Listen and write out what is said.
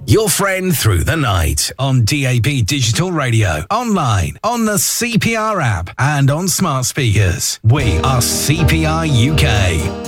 Your friend through the night on DAB Digital Radio, online, on the CPR app and on smart speakers. We are CPR UK.